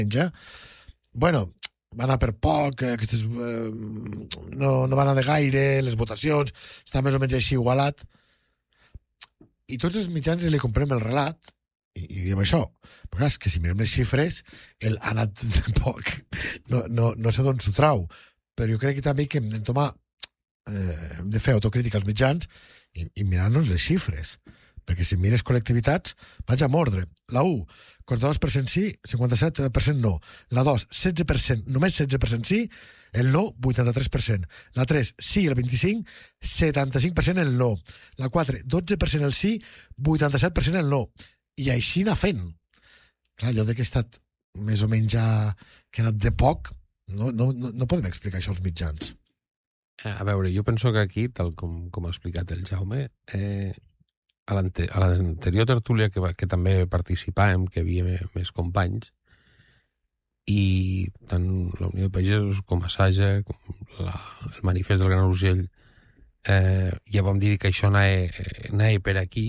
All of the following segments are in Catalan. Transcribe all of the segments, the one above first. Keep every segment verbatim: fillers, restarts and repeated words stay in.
menja. Bueno, va anar per poc, eh, aquestes, eh, no, no va anar de gaire, les votacions, està més o menys així igualat. I tots els mitjans li comprem el relat, i, i diem això. Però clar, és que si mirem les xifres, el ha anat de poc. No, no, no sé d'on s'ho trau. Però jo crec que també que hem d'entomar, eh, hem de fer autocrítica als mitjans i, i mirar-nos les xifres. Perquè si mires col·lectivitats, vaig a mordre. La u, quaranta-dos per cent sí, cinquanta-set per cent no. La dos, setze per cent, només setze per cent sí, el no, vuitanta-tres per cent. La tres, sí, el vint-i-cinc, setanta-cinc per cent el no. La quatre, dotze per cent el sí, vuitanta-set per cent el no. I així anar fent. Clar, allò de que he estat més o menys ja, que he anat de poc, no, no, no, no podem explicar això als mitjans. A veure, jo penso que aquí, tal com, com ha explicat el Jaume, eh, a l'anterior tertúlia que, va, que també participàvem, que hi havia més companys, i tant la Unió de Pagesos com Assaja, com la, el manifest del Gran Urgell, eh, ja vam dir que això anava, anava per aquí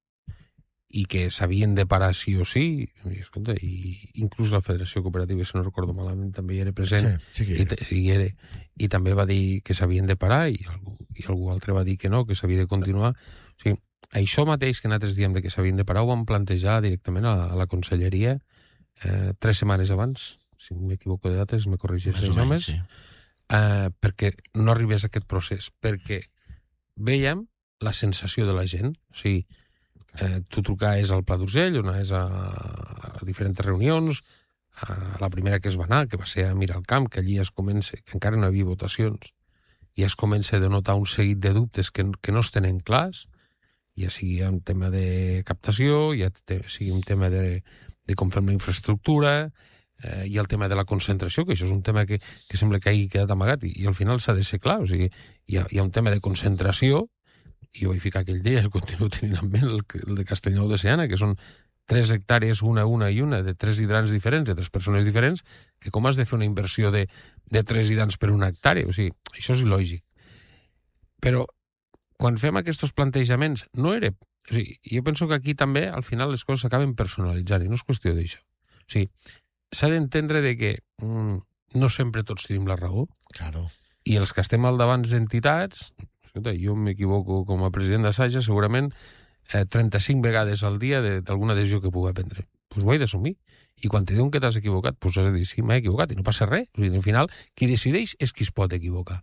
i que s'havien de parar sí o sí, i, escolta, i inclús la Federació Cooperativa, si no recordo malament, també hi era present, sí, sí que era. I, sí, hi era, i també va dir que s'havien de parar, i algú, i algú altre va dir que no, que s'havia de continuar. O sigui, això mateix que nosaltres diem de que s'havien de parar ho vam plantejar directament a, a la conselleria eh, tres setmanes abans, si m'equivoco de dates, me corregeix el Jaume, sí. eh, perquè no arribés a aquest procés, perquè veiem la sensació de la gent, o sigui, eh, tu trucaves al Pla d'Urgell, una és a, a diferents reunions, a la primera que es va anar, que va ser a Miralcamp, que allí es comença, que encara no hi havia votacions, i es comença a denotar un seguit de dubtes que, que no es tenen clars, ja sigui un tema de captació, ja te, sigui un tema de, de com fem la infraestructura, eh, i el tema de la concentració, que això és un tema que, que sembla que hagi quedat amagat, i, i al final s'ha de ser clar, o sigui, hi ha, hi ha un tema de concentració, i jo vaig ficar aquell dia, el continuo tenint en ment, el, el de Castellnou de Seana, que són tres hectàrees, una, una i una, de tres hidrants diferents, de tres persones diferents, que com has de fer una inversió de, de tres hidrants per una hectàrea? O sigui, això és il·lògic. Però quan fem aquests plantejaments, no era... O sigui, jo penso que aquí també, al final, les coses s'acaben personalitzant, i no és qüestió d'això. O sigui, s'ha d'entendre de que mm, no sempre tots tenim la raó, claro. I els que estem al davant d'entitats, escolta, jo m'equivoco com a president d'Assaja, segurament eh, trenta-cinc vegades al dia d'alguna decisió que pugui prendre. Doncs pues ho he d'assumir. I quan te diuen que t'has equivocat, doncs pues has de dir, sí, m'he equivocat, i no passa res. O sigui, al final, qui decideix és qui es pot equivocar.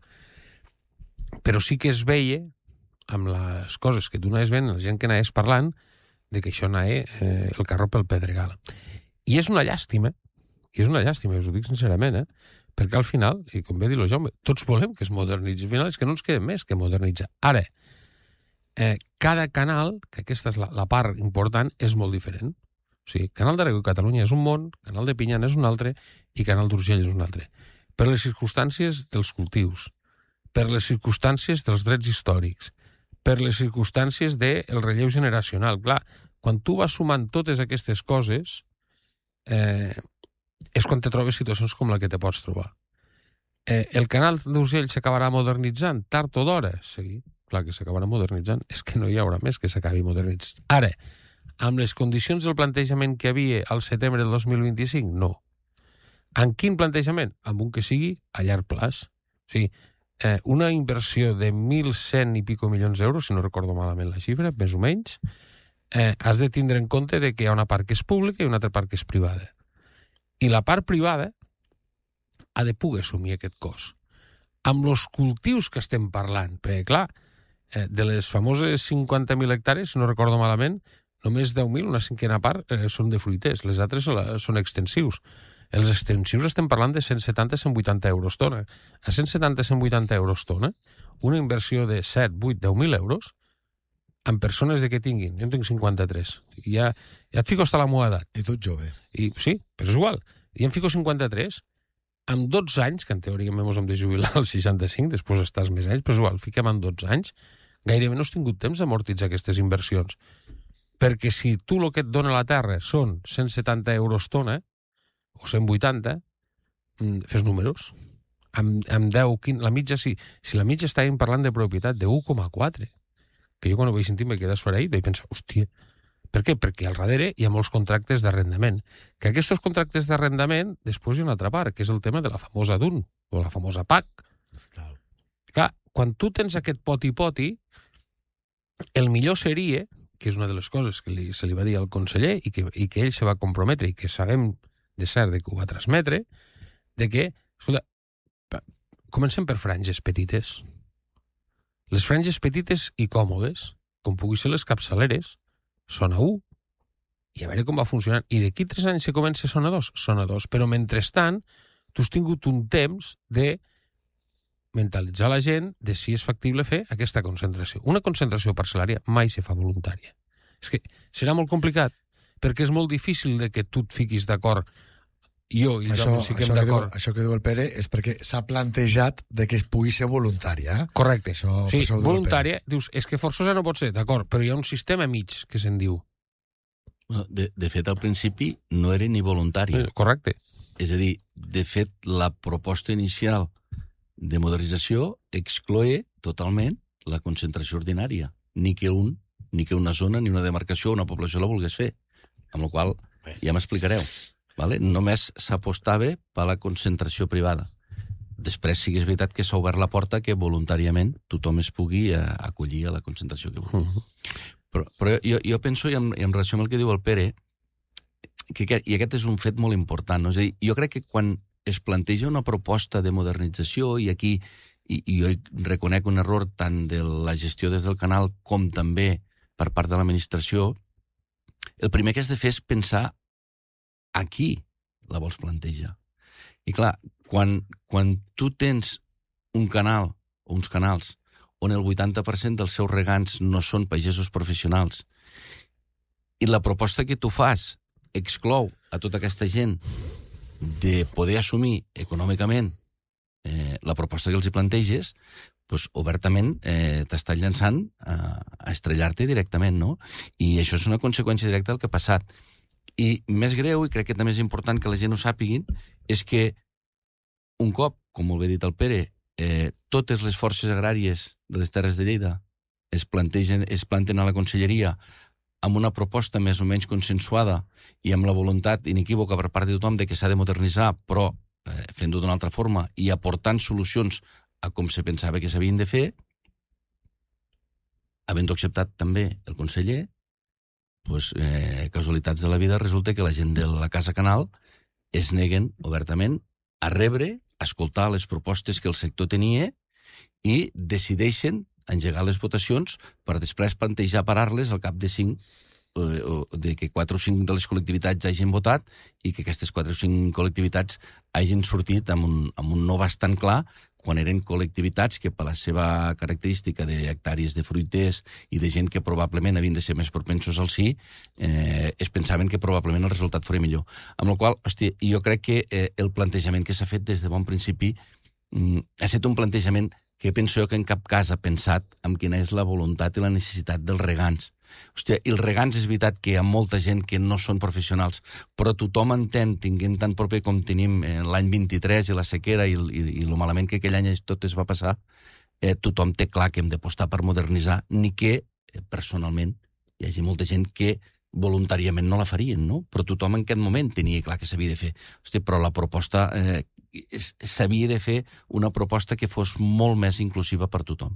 Però sí que es veia amb les coses que tu anaves veient, la gent que anaves parlant, de que això anava eh, el carro pel pedregal. I és una llàstima, i és una llàstima, us ho dic sincerament, eh? Perquè al final, i com bé dir-lo Jaume, tots volem que es modernitzi. Al final és que no ens queda més que modernitzar. Ara, eh, cada canal, que aquesta és la, la part important, és molt diferent. O sigui, Canal d'Aragó i Catalunya és un món, Canal de Pinyana és un altre, i Canal d'Urgell és un altre. Per les circumstàncies dels cultius, per les circumstàncies dels drets històrics, per les circumstàncies del relleu generacional. Clar, quan tu vas sumant totes aquestes coses, eh, és quan te trobes situacions com la que te pots trobar. Eh, el canal d'Urgell s'acabarà modernitzant, tard o d'hora? Sí, clar que s'acabarà modernitzant. És que no hi haurà més que s'acabi modernitzant. Ara, amb les condicions del plantejament que hi havia al setembre del dos mil vint-i-cinc, no. En quin plantejament? Amb un que sigui a llarg plaç. O sigui, eh, una inversió de mil cent i pico milions d'euros, si no recordo malament la xifra, més o menys, eh, has de tindre en compte de que hi ha una part que és pública i una altra part que és privada. I la part privada ha de poder assumir aquest cost. Amb els cultius que estem parlant, perquè, clar, eh, de les famoses cinquanta mil hectàrees, si no recordo malament, només deu mil, una cinquena part, eh, són de fruiters. Les altres són extensius. Els extensius estem parlant de cent setanta a cent vuitanta euros tona. A cent setanta a cent vuitanta euros tona, una inversió de set, vuit, deu mil euros, amb persones de que tinguin, jo en tinc cinquanta-tres, i ja, ja et fico hasta la meva edat. I tu ets jove. I, sí, però és igual. I em fico cinquanta-tres, amb dotze anys, que en teoria mos hem de jubilar als seixanta-cinc, després estàs més anys, però és igual, fiquem amb dotze anys, gairebé no has tingut temps d'amortitzar aquestes inversions. Perquè si tu el que et dona la terra són cent setanta euros tona, o cent vuitanta, fes números. Amb, amb deu, quinze, la mitja, si, si la mitja estàvem parlant de propietat de u coma quatre, que jo quan ho vaig sentir me quedes esfereït, vaig pensar, hòstia, Per què? Perquè al darrere hi ha molts contractes d'arrendament. Que aquests contractes d'arrendament, després hi ha una altra part, que és el tema de la famosa D U N, o la famosa P A C. Clar. Clar, quan tu tens aquest poti-poti, el millor seria, que és una de les coses que li, se li va dir al conseller i que, i que ell se va comprometre i que sabem de cert de que ho va transmetre, de que, escolta, comencem per franges petites. Les franges petites i còmodes, com pugui ser les capçaleres, són a u, i a veure com va funcionar. I d'aquí tres anys se comença són a dos, són a dos. Però mentrestant, tu has tingut un temps de mentalitzar la gent de si és factible fer aquesta concentració. Una concentració parcel·lària mai se fa voluntària. És que serà molt complicat, perquè és molt difícil de que tu et fiquis d'acord. Jo i això, jo sí que això, hem que diu, d'acord. això que diu el Pere és perquè s'ha plantejat de que es pugui ser voluntària. Eh? Correcte. Això, sí, això voluntària, dius, és que forçosa no pot ser, d'acord, però hi ha un sistema mig que se'n diu. De, de fet, al principi no era ni voluntari. Eh, correcte. És a dir, de fet, la proposta inicial de modernització excloe totalment la concentració ordinària. Ni que un, ni que una zona, ni una demarcació, una població la volgués fer. Amb la qual cosa ja m'explicareu. Vale? Només s'apostava per la concentració privada. Després sí que és veritat que s'ha obert la porta que voluntàriament tothom es pugui eh, acollir a la concentració que vulgui. Uh -huh. Però, però jo, jo penso, i en, i en relació amb el que diu el Pere, que, que, i aquest és un fet molt important. No? És a dir, jo crec que quan es planteja una proposta de modernització, i aquí i, i jo reconec un error tant de la gestió des del canal com també per part de l'administració, el primer que has de fer és pensar a qui la vols plantejar. I clar, quan, quan tu tens un canal o uns canals on el vuitanta per cent dels seus regants no són pagesos professionals i la proposta que tu fas exclou a tota aquesta gent de poder assumir econòmicament eh, la proposta que els hi planteges, doncs obertament eh, t'estàs llançant a, a estrellar-te directament, no? I això és una conseqüència directa del que ha passat. I més greu, i crec que també és important que la gent ho sàpiguin, és que un cop, com molt bé dit el Pere, eh, totes les forces agràries de les Terres de Lleida es plantegen, es planten a la conselleria amb una proposta més o menys consensuada i amb la voluntat inequívoca per part de tothom de que s'ha de modernitzar, però eh, fent-ho d'una altra forma i aportant solucions a com se pensava que s'havien de fer, havent-ho acceptat també el conseller, pues, eh, casualitats de la vida, resulta que la gent de la Casa Canal es neguen obertament a rebre, a escoltar les propostes que el sector tenia i decideixen engegar les votacions per després plantejar parar-les al cap de cinc, eh, de que quatre o cinc de les col·lectivitats hagin votat i que aquestes quatre o cinc col·lectivitats hagin sortit amb un, amb un no bastant clar quan eren col·lectivitats que per la seva característica d'hectàrees de fruiters i de gent que probablement havien de ser més propensos al sí, eh, es pensaven que probablement el resultat fos millor. Amb la qual cosa, hòstia, jo crec que eh, el plantejament que s'ha fet des de bon principi mm, ha estat un plantejament que penso jo que en cap cas ha pensat en quina és la voluntat i la necessitat dels regants. Hòstia, i els regants és veritat que hi ha molta gent que no són professionals, però tothom entén, tinguent tan proper com tenim eh, l'any vint-i-tres i la sequera i, i, i el malament que aquell any tot es va passar, eh, tothom té clar que hem d'apostar per modernitzar, ni que, eh, personalment, hi hagi molta gent que voluntàriament no la farien, no? Però tothom en aquest moment tenia clar que s'havia de fer. Hòstia, però la proposta... Eh, s'havia de fer una proposta que fos molt més inclusiva per tothom.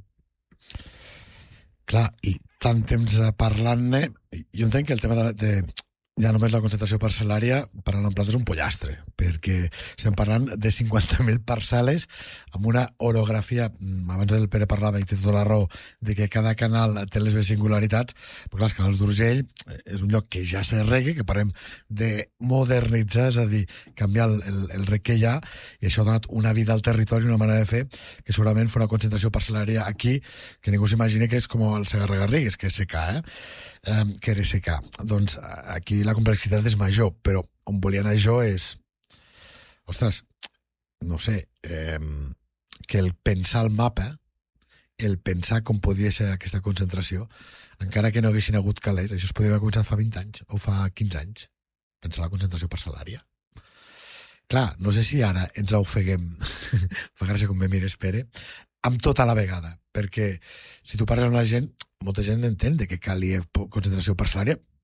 Clar, i tant temps parlant-ne, jo entenc que el tema de, de ja només la concentració parcel·lària per a nosaltres és un pollastre, perquè estem parlant de cinquanta mil parcel·les amb una orografia, abans el Pere parlava i té tota la raó, de que cada canal té les seves singularitats, però clar, els canals d'Urgell és un lloc que ja se regga, que parlem de modernitzar, és a dir, canviar el, el, el rec que hi ha, i això ha donat una vida al territori, una manera de fer, que segurament fa una concentració parcel·lària aquí, que ningú s'imagini que és com el Segarra-Garrigues, que és secà, eh? eh? que era secà. Doncs aquí la complexitat és major, però on volia anar jo és... Ostres, no sé, eh, que el pensar el mapa, el pensar com podia ser aquesta concentració, encara que no haguessin hagut calés, això es podria haver començat fa vint anys o fa quinze anys, pensar la concentració parcel·lària. Clar, no sé si ara ens ofeguem, fa gràcia com me mires, Pere, amb tota la vegada, perquè si tu parles amb la gent, molta gent entén de que calia concentració parcel·lària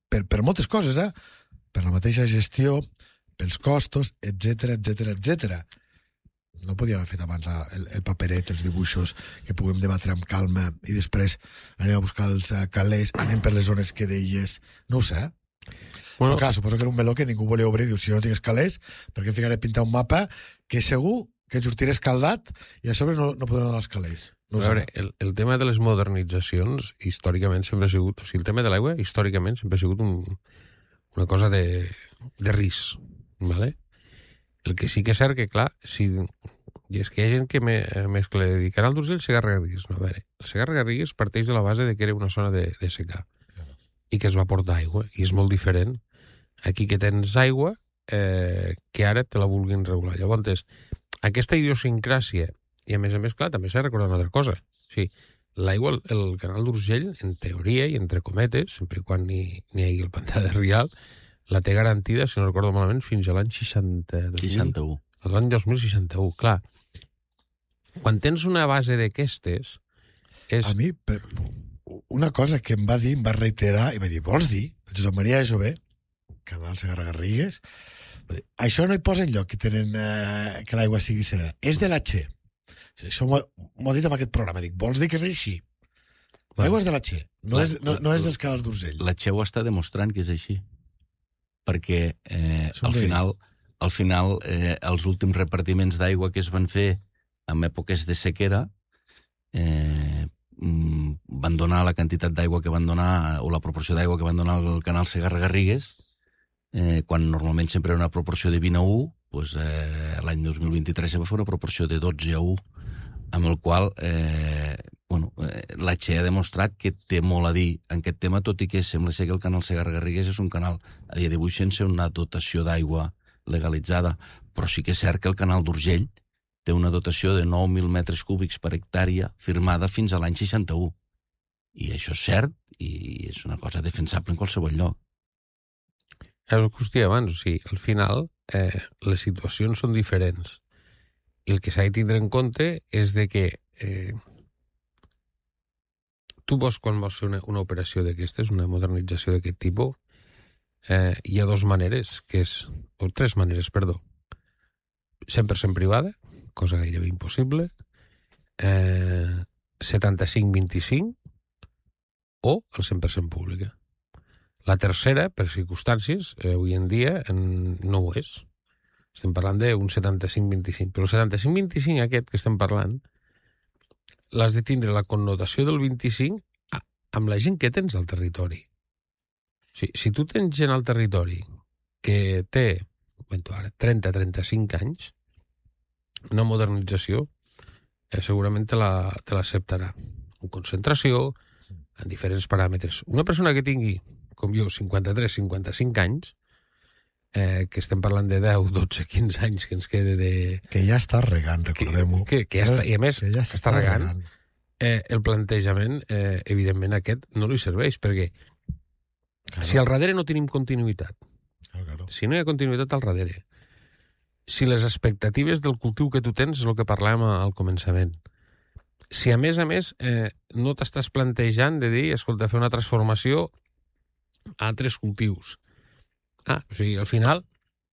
per, per moltes coses, eh? Per la mateixa gestió, pels costos, etcètera, etcètera, etcètera. No podíem haver fet abans el, el paperet, els dibuixos, que puguem debatre amb calma i després anem a buscar els uh, calés, anem per les zones que deies. No ho sé. Bueno. Però clar, suposo que era un meló que ningú volia obrir. Diu, si no tingués calés, per què em ficaré a pintar un mapa que segur que ens sortiré escaldat i a sobre no, no podrem anar als calés. No a veure, el, el tema de les modernitzacions històricament sempre ha sigut... O sigui, el tema de l'aigua històricament sempre ha sigut un, una cosa de, de risc, ¿vale? El que sí que és cert que, clar, si, i és que hi ha gent que me, mescla de dir Canal d'Urgell, Segarra-Garrigues. No, a veure, el Segarra-Garrigues parteix de la base de que era una zona de, de secà i que es va portar aigua, i és molt diferent aquí que tens aigua eh, que ara te la vulguin regular. Llavors, aquesta idiosincràsia, i a més a més, clar, també s'ha de recordar una altra cosa. O sigui, l'aigua, el, el Canal d'Urgell, en teoria i entre cometes, sempre quan n'hi hagi el pantà de Rial, la té garantida, si no recordo malament, fins a l'any seixanta, seixanta-u. L'any dos mil seixanta-u, clar. Quan tens una base d'aquestes... És... A mi, per... una cosa que em va dir, em va reiterar, i va dir, vols dir? Josep Maria Jové, Canal Segarra-Garrigues, això no hi posa enlloc que tenen eh, que l'aigua sigui seda. És de la Che. Això m'ho ha dit en aquest programa. Dic, vols dir que és així? L'aigua és de la Che, no, la, és, no, no és dels Canals d'Urgell. La Che ho està demostrant que és així. Perquè eh, al final, al final eh, els últims repartiments d'aigua que es van fer en èpoques de sequera eh, van donar la quantitat d'aigua que van donar, o la proporció d'aigua que van donar al Canal Segarra-Garrigues, eh, quan normalment sempre era una proporció de vint a u, doncs, eh, l'any dos mil vint-i-tres se va fer una proporció de dotze a u, amb el qual eh, bueno, eh, la Che ha demostrat que té molt a dir en aquest tema, tot i que sembla ser que el Canal Segarra-Garrigues és un canal a dia d'avui sense una dotació d'aigua legalitzada, però sí que és cert que el Canal d'Urgell té una dotació de nou mil metres cúbics per hectàrea firmada fins a l'any seixanta-u. I això és cert i és una cosa defensable en qualsevol lloc. És el que us deia abans, o sigui, al final eh, les situacions són diferents. I el que s'ha de tindre en compte és de que eh, tu vols, quan vols fer una, una operació d'aquestes, una modernització d'aquest tipus, eh, hi ha dues maneres, que és, o tres maneres, perdó. cent per cent privada, cosa gairebé impossible, eh, setanta-cinc vint-i-cinc o el cent per cent pública. La tercera, per circumstàncies, eh, avui en dia en, no ho és. Estem parlant d'un setanta-cinc vint-i-cinc, però el setanta-cinc vint-i-cinc aquest que estem parlant l'has de tindre la connotació del vint-i-cinc amb la gent que tens al territori. O sigui, si tu tens gent al territori que té ara, trenta a trenta-cinc anys, una modernització eh, segurament te l'acceptarà. La, en concentració, en diferents paràmetres. Una persona que tingui, com jo, cinquanta-tres a cinquanta-cinc anys, eh, que estem parlant de deu, dotze, quinze anys que ens quede de... Que ja està regant, recordem-ho. Que, que, que ja està, i a més, ja està regant. regant. Eh, el plantejament, eh, evidentment, aquest no li serveix, perquè claro. Si al darrere no tenim continuïtat, claro, claro. Si no hi ha continuïtat al darrere, si les expectatives del cultiu que tu tens és el que parlàvem al començament, si a més a més eh, no t'estàs plantejant de dir, escolta, fer una transformació a altres cultius. Ah, o sigui, al final,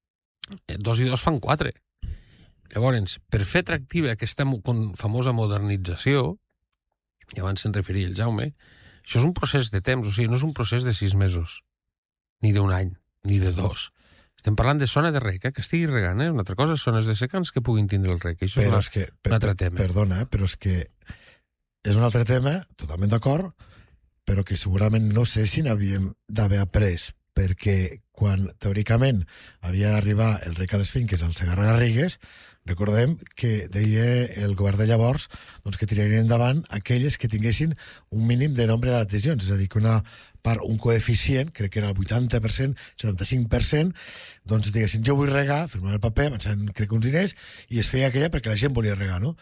dos i dos fan quatre. Llavors, per fer atractiva aquesta famosa modernització, i abans se'n referia el Jaume, això és un procés de temps, o sigui, no és un procés de sis mesos, ni d'un any, ni de dos. Estem parlant de zona de rec, eh, que estigui regant, eh? Una altra cosa, zones de secans que puguin tindre el rec. Això però és, una, és que, un altre tema. Perdona, però és que és un altre tema, totalment d'acord, però que segurament no sé si n'havíem d'haver après, perquè quan teòricament havia d'arribar el rec a les finques al Segarra-Garrigues, recordem que deia el govern de llavors doncs, que tirarien endavant aquelles que tinguessin un mínim de nombre d'adhesions, és a dir, que una part, un coeficient, crec que era el vuitanta per cent, setanta-cinc per cent, doncs diguessin, jo vull regar, firmar el paper, avançant, crec que uns diners, i es feia aquella perquè la gent volia regar, no?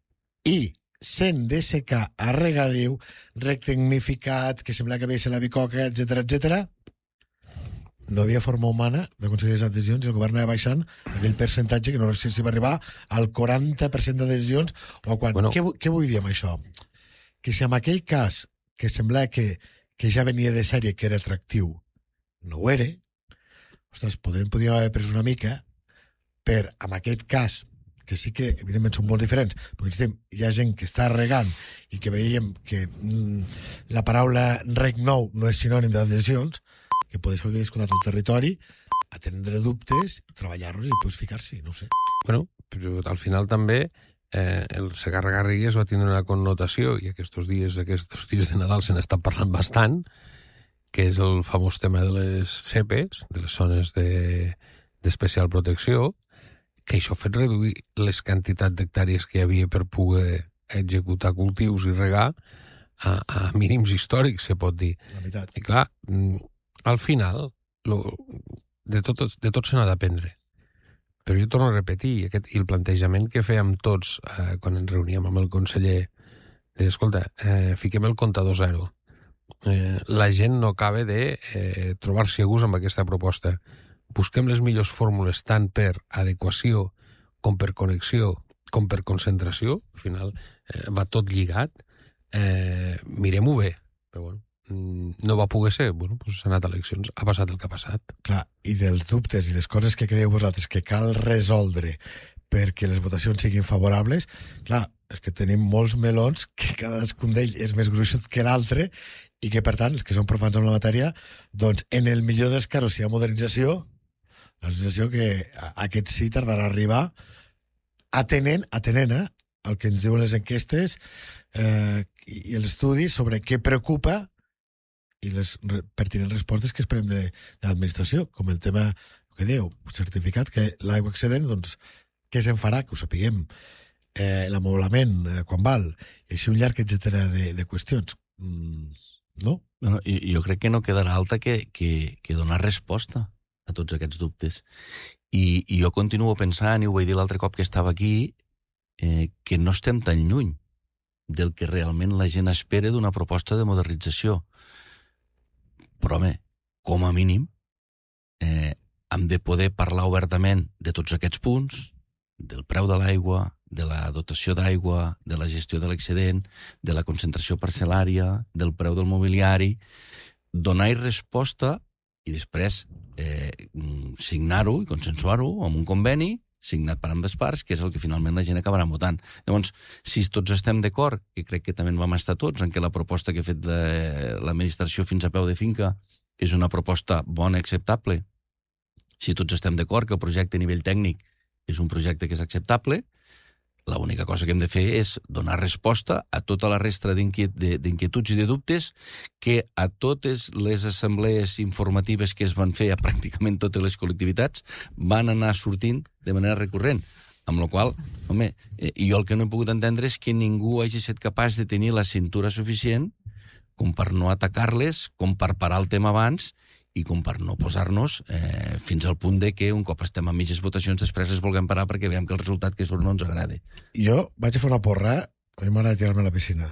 I sent de secar a regadiu, rec tecnificat, que sembla que havia ser la bicoca, etcètera, etcètera, no havia forma humana d'aconseguir les adhesions i el govern anava baixant aquell percentatge que no sé si va arribar al quaranta per cent d'adhesions o a quan... Bueno. Què, què vull dir amb això? Que si en aquell cas que sembla que, que ja venia de sèrie que era atractiu no ho era, ostres, podem, podríem haver pres una mica per, en aquest cas, que sí que, evidentment, són molt diferents, perquè estem, hi ha gent que està regant i que veiem que mm, la paraula reg nou no és sinònim d'adhesions, que podeu haver escoltat al territori, atendre dubtes, treballar-los i després ficar-s'hi, no ho sé. Bueno, però al final també eh, el Segarra Garrigues va tindre una connotació, i aquests dies, aquests dies de Nadal se n'està parlant bastant, que és el famós tema de les C E P Es, de les zones d'especial de, protecció, que això ha fet reduir les quantitats d'hectàrees que hi havia per poder executar cultius i regar a, a mínims històrics, se pot dir. La veritat. I clar, al final, lo, de tot, de tot se n'ha d'aprendre. Però jo torno a repetir, aquest, i el plantejament que fèiem tots eh, quan ens reuníem amb el conseller, de, escolta, eh, fiquem el comptador zero. Eh, la gent no acaba de eh, trobar-se a gust amb aquesta proposta. Busquem les millors fórmules tant per adequació com per connexió com per concentració. Al final eh, va tot lligat. Eh, mirem-ho bé. Però bueno, no va poder ser. Bueno, doncs s'ha anat a eleccions. Ha passat el que ha passat. Clar, i dels dubtes i les coses que creieu vosaltres que cal resoldre perquè les votacions siguin favorables, clar, és que tenim molts melons que cadascun d'ells és més gruixut que l'altre i que, per tant, els que són profans amb la matèria, doncs, en el millor dels casos, si hi ha modernització, la sensació que aquest sí tardarà a arribar atenent, atenent eh, el que ens diuen les enquestes eh, i els estudis sobre què preocupa i les pertinents respostes que esperem de, de l'administració, com el tema que diu, certificat que l'aigua excedent, doncs, què se'n farà, que ho sapiguem, eh, l'amoblament, eh, quan val, i així un llarg, etcètera de, de qüestions. Mm, no? Bueno, i, jo crec que no quedarà alta que, que, que donar resposta a tots aquests dubtes. I, i jo continuo pensant, i ho vaig dir l'altre cop que estava aquí, eh, que no estem tan lluny del que realment la gent espera d'una proposta de modernització. Però, home, com a mínim, eh, hem de poder parlar obertament de tots aquests punts, del preu de l'aigua, de la dotació d'aigua, de la gestió de l'excedent, de la concentració parcel·lària, del preu del mobiliari, donar-hi resposta i després eh, signar-ho i consensuar-ho amb un conveni signat per ambes parts, que és el que finalment la gent acabarà votant. Llavors, si tots estem d'acord, i crec que també en vam estar tots, en què la proposta que ha fet l'administració fins a peu de finca és una proposta bona i acceptable, si tots estem d'acord que el projecte a nivell tècnic és un projecte que és acceptable, l'única cosa que hem de fer és donar resposta a tota la resta d'inquietuds i de dubtes que a totes les assemblees informatives que es van fer a pràcticament totes les col·lectivitats van anar sortint de manera recurrent. Amb la qual cosa, home, eh, jo el que no he pogut entendre és que ningú hagi estat capaç de tenir la cintura suficient com per no atacar-les, com per parar el tema abans i com per no posar-nos eh, fins al punt de que un cop estem a mitges votacions després les vulguem parar perquè veiem que el resultat que surt no ens agrada. Jo vaig a fer una porra, a mi m'agrada tirar-me a la piscina.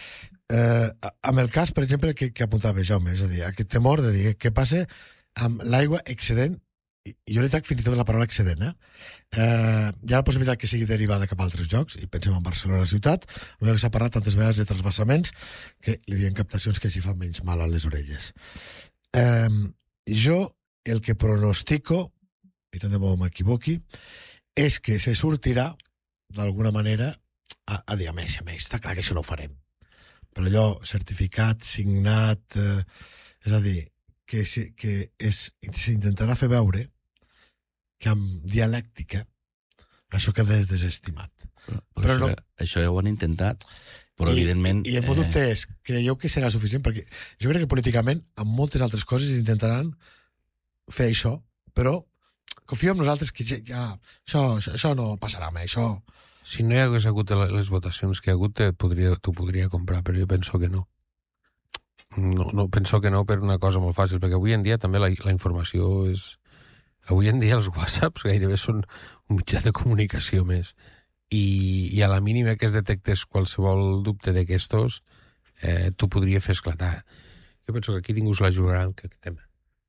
Eh, amb el cas, per exemple, que, que apuntava Jaume, és a dir, aquest temor de dir què passa amb l'aigua excedent, i jo li trec fins i tot la paraula excedent, eh? Eh, hi ha la possibilitat que sigui derivada cap a altres llocs, i pensem en Barcelona ciutat, que s'ha parlat tantes vegades de transvassaments que li diem captacions que així fan menys mal a les orelles. Eh, jo el que pronostico, i tant de bo m'equivoqui, és que se sortirà d'alguna manera a, a dir, a més, a més, està clar que això no ho farem. Però allò, certificat, signat, eh, és a dir, que, que s'intentarà fer veure que amb dialèctica això queda desestimat. Però, però, però això, no, això ja ho han intentat, però i, evidentment... I, i el meu dubte és, creieu que serà suficient? Perquè jo crec que políticament, amb moltes altres coses, intentaran fer això, però confio en nosaltres que ja, ja això, això, això no passarà mai, això... Si no hi hagués hagut les votacions que hi ha hagut, t'ho podria, podria comprar, però jo penso que no. No, no. Penso que no per una cosa molt fàcil, perquè avui en dia també la, la informació és... Avui en dia els whatsapps gairebé són un mitjà de comunicació més. I, i a la mínima que es detectés qualsevol dubte d'aquestos, eh, t'ho podria fer esclatar. Jo penso que aquí ningú se la jugarà amb aquest tema.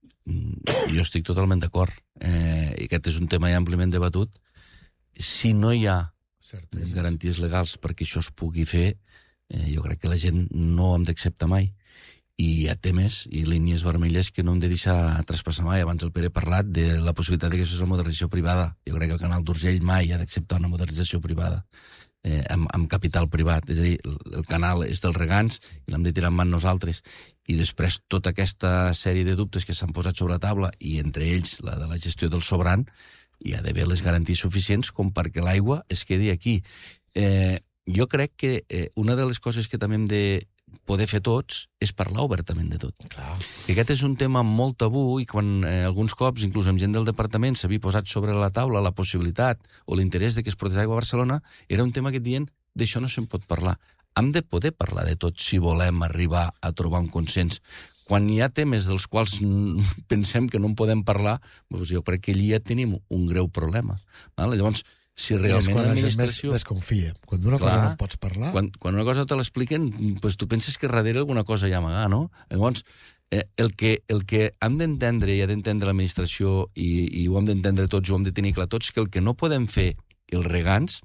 Jo estic totalment d'acord. Eh, I aquest és un tema ja àmpliament debatut. Si no hi ha certes garanties legals perquè això es pugui fer, eh, jo crec que la gent no ho hem d'acceptar mai. i hi ha temes i línies vermelles que no hem de deixar traspassar mai. Abans el Pere ha parlat de la possibilitat de que això és la modernització privada. Jo crec que el canal d'Urgell mai ha d'acceptar una modernització privada, eh, amb, amb capital privat. És a dir, el, el canal és dels regants i l'hem de tirar en mans nosaltres. I després tota aquesta sèrie de dubtes que s'han posat sobre la taula, i entre ells la de la gestió del sobrant, hi ha d'haver les garanties suficients com perquè l'aigua es quedi aquí. Eh, jo crec que eh, una de les coses que també hem de poder fer tots és parlar obertament de tot. Clar. I aquest és un tema molt tabú, i quan eh, alguns cops, inclús amb gent del departament, s'havia posat sobre la taula la possibilitat o l'interès de que es portés aigua a Barcelona, era un tema que et diuen d'això no se'n pot parlar. Hem de poder parlar de tot si volem arribar a trobar un consens. Quan hi ha temes dels quals pensem que no en podem parlar, doncs jo crec que allí ja tenim un greu problema. Val? Llavors, si realment l'administració... la gent més desconfia. Quan d'una cosa no pots parlar... Quan, quan una cosa te l'expliquen, doncs tu penses que darrere alguna cosa hi ha amagar, no? Llavors, eh, el, que, el que hem d'entendre i ha d'entendre l'administració, i, i ho hem d'entendre tots, ho hem de tenir clar tots, que el que no podem fer els regants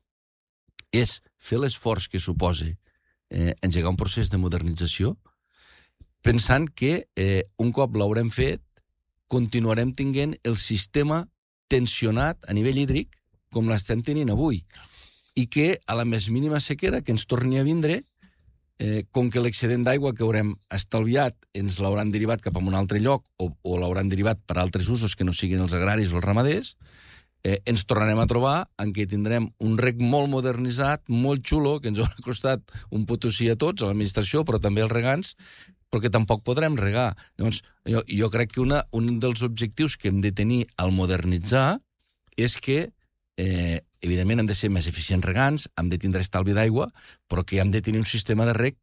és fer l'esforç que suposa eh, engegar un procés de modernització, pensant que eh, un cop l'haurem fet, continuarem tinguent el sistema tensionat a nivell hídric com l'estem tenint avui, i que a la més mínima sequera que ens torni a vindre, eh, com que l'excedent d'aigua que haurem estalviat ens l'hauran derivat cap a un altre lloc o, o l'hauran derivat per altres usos que no siguin els agraris o els ramaders, eh, ens tornarem a trobar en què tindrem un rec molt modernitzat, molt xulo, que ens haurà costat un potosí a tots, a l'administració, però també als regants, però que tampoc podrem regar. Llavors, jo, jo crec que una, un dels objectius que hem de tenir al modernitzar és que Eh, evidentment hem de ser més eficients regants, hem de tindre estalvi d'aigua, però que hem de tenir un sistema de reg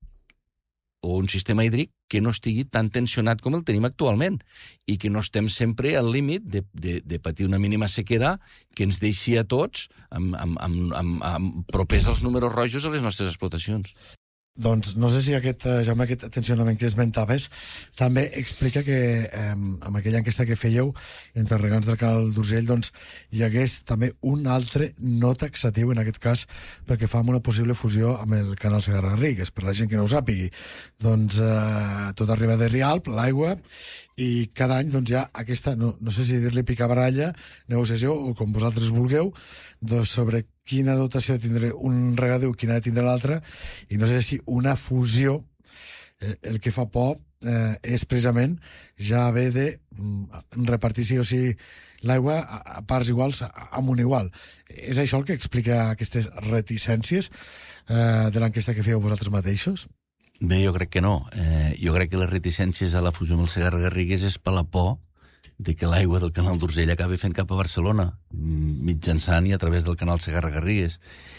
o un sistema hídric que no estigui tan tensionat com el tenim actualment i que no estem sempre al límit de, de, de patir una mínima sequera que ens deixi a tots amb, amb, amb, amb, amb propers als números rojos a les nostres explotacions. Doncs no sé si aquest, eh, Jaume, aquest tensionament que esmentaves també explica que eh, amb aquella enquesta que fèieu entre regants del canal d'Urgell doncs, hi hagués també un altre no taxatiu, en aquest cas perquè fa una possible fusió amb el canal Segarra-Garrigues, per la gent que no ho sàpigui. Doncs eh, tot arriba de Rialp, l'aigua, i cada any doncs, hi ha aquesta, no, no sé si dir-li picabaralla, negociació, o com vosaltres vulgueu, doncs, sobre quina dotació tindrà un regadiu, quina ha de tindre l'altre, i no sé si una fusió, eh, el que fa por eh, és precisament ja haver de mm, repartir sí o sí l'aigua a, a parts iguals amb un igual. És això el que explica aquestes reticències eh, de l'enquesta que fèieu vosaltres mateixos? Bé, jo crec que no. Eh, jo crec que les reticències a la fusió amb el Segarra-Garrigues és per la por de que l'aigua del canal d'Urgell acabi fent cap a Barcelona, mitjançant i a través del canal Segarra-Garrigues.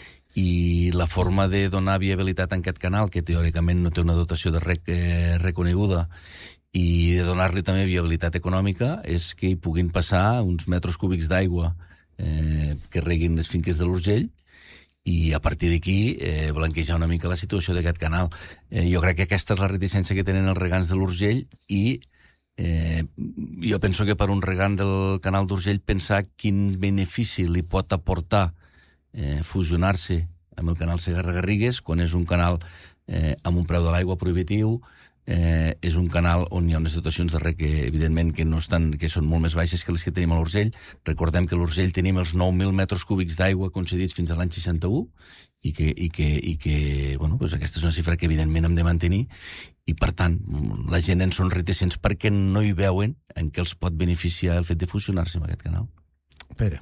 I la forma de donar viabilitat a aquest canal, que teòricament no té una dotació de rec eh, reconeguda, i de donar-li també viabilitat econòmica, és que hi puguin passar uns metres cúbics d'aigua eh, que reguin les finques de l'Urgell, i a partir d'aquí eh, blanquejar una mica la situació d'aquest canal. Eh, jo crec que aquesta és la reticència que tenen els regants de l'Urgell, i Eh, jo penso que per un regant del canal d'Urgell pensar quin benefici li pot aportar eh, fusionar-se amb el canal Segarra-Garrigues quan és un canal eh, amb un preu de l'aigua prohibitiu, eh, és un canal on hi ha unes dotacions de rec que evidentment que, no estan, que són molt més baixes que les que tenim a l'Urgell. Recordem que a l'Urgell tenim els nou mil metres cúbics d'aigua concedits fins a l'any seixanta-u, i que, i que, i que bueno, doncs aquesta és una xifra que evidentment hem de mantenir, i per tant la gent en són reticents perquè no hi veuen en què els pot beneficiar el fet de fusionar-se amb aquest canal. Pere.